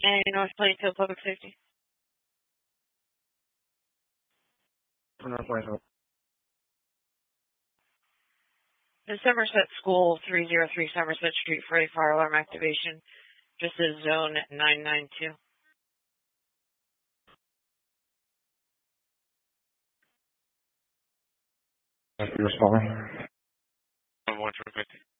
And North Plainfield Public Safety. North Plainfield. The Somerset School, 303 Somerset Street for a fire alarm activation. This is zone 992. That's your responding. 150.